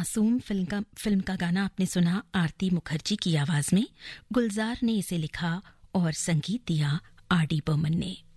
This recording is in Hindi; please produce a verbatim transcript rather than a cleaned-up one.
मासूम फिल्म का फिल्म का गाना आपने सुना आरती मुखर्जी की आवाज में। गुलजार ने इसे लिखा और संगीत दिया आर डी बर्मन ने।